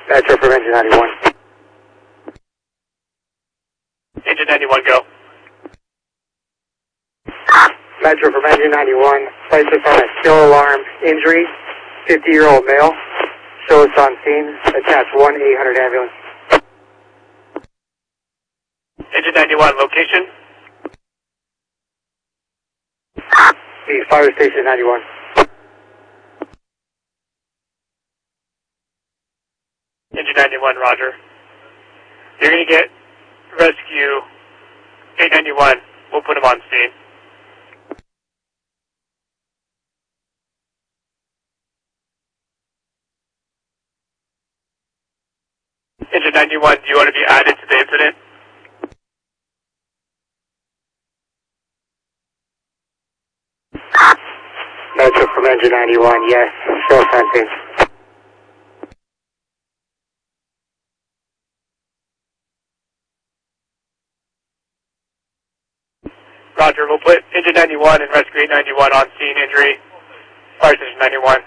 Metro from engine 91. Engine 91, go. Metro from engine 91. Place us on a still alarm injury. 50-year-old male. Show us on scene. Attach 1-800 ambulance. Engine 91, location? The fire station 91. Engine 91, roger. You're going to get rescue 891. We'll put him on scene. Engine 91, do you want to be added to the incident? Metro from engine 91, yes. Show us on scene. Roger, we'll put engine 91 and rescue 891 on scene injury. Fire station 91.